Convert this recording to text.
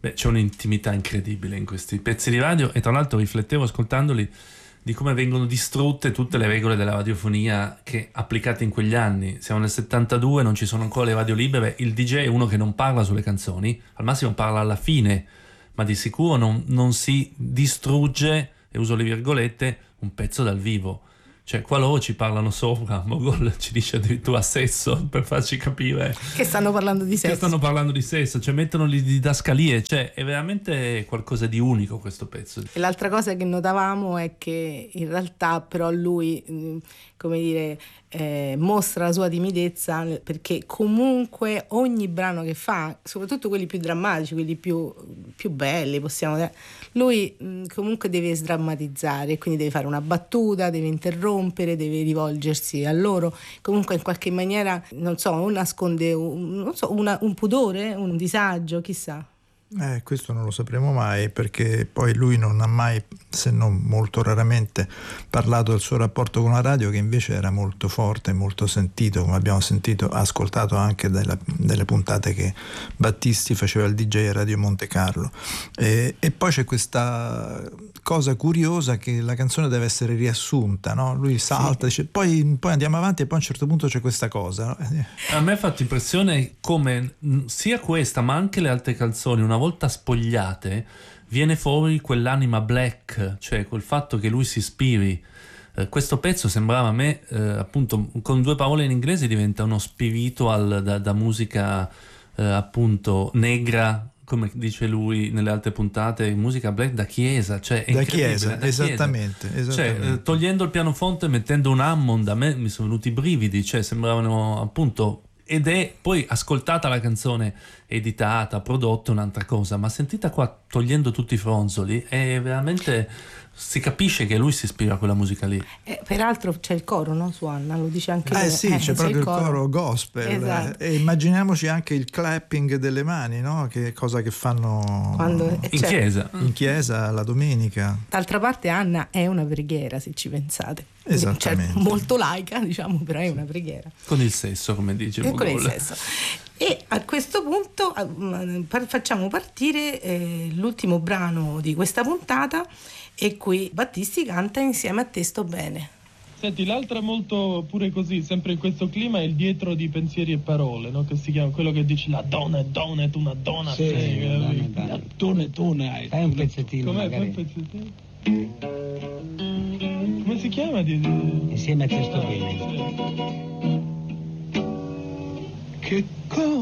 Beh, c'è un'intimità incredibile in questi pezzi di radio, e tra l'altro riflettevo ascoltandoli di come vengono distrutte tutte le regole della radiofonia che applicate in quegli anni. Siamo nel 72, non ci sono ancora le radio libere, il DJ è uno che non parla sulle canzoni, al massimo parla alla fine, ma di sicuro non si distrugge, e uso le virgolette, un pezzo dal vivo. Cioè, qua loro ci parlano sopra, Mogol ci dice addirittura sesso, per farci capire che stanno parlando di sesso. Che stanno parlando di sesso, cioè mettono le didascalie, cioè è veramente qualcosa di unico questo pezzo. E l'altra cosa che notavamo è che in realtà però lui, come dire, mostra la sua timidezza, perché comunque ogni brano che fa, soprattutto quelli più drammatici, quelli più belli, possiamo dire, lui comunque deve sdrammatizzare, quindi deve fare una battuta, deve interrompere, deve rivolgersi a loro, comunque in qualche maniera, non so, o nasconde un pudore, un disagio, chissà. Questo non lo sapremo mai, perché poi lui non ha mai, se non molto raramente, parlato del suo rapporto con la radio, che invece era molto forte, molto sentito, come abbiamo ascoltato anche delle puntate che Battisti faceva il DJ a Radio Monte Carlo. E poi c'è questa cosa curiosa che la canzone deve essere riassunta, no? Lui salta, dice, poi andiamo avanti, e poi a un certo punto c'è questa cosa, no? A me ha fatto impressione come sia questa ma anche le altre canzoni, una volta spogliate, viene fuori quell'anima black, cioè quel fatto che lui si ispiri. Questo pezzo sembrava a me, appunto, con due parole in inglese diventa uno spiritual da musica appunto negra, come dice lui nelle altre puntate, musica black da chiesa, cioè da chiesa, esattamente. Cioè, togliendo il pianoforte e mettendo un Hammond, a me mi sono venuti i brividi, cioè sembravano appunto. Ed è poi ascoltata la canzone, editata, prodotta, un'altra cosa, ma sentita qua, togliendo tutti i fronzoli, è veramente, si capisce che lui si ispira a quella musica lì. Peraltro c'è il coro, no? Su Anna, lo dice anche lui. Sì, c'è proprio il coro gospel. Esatto. E immaginiamoci anche il clapping delle mani, no? Che cosa che fanno in chiesa la domenica. D'altra parte Anna è una preghiera, se ci pensate. Esattamente. Cioè, molto laica, diciamo, però è una preghiera. Con il sesso, come dice Mogol. Con il sesso. E a questo punto facciamo partire l'ultimo brano di questa puntata, e qui Battisti canta insieme a Te sto bene. Senti, l'altra molto pure così, sempre in questo clima, è il dietro di pensieri e parole, no? Che si chiama quello che dice la donna è donna, tu una donna sei. La donna hai. Fai un pezzettino. Com'è? Fai un pezzettino? Come si chiama? Insieme a Te sto bene. Che cosa?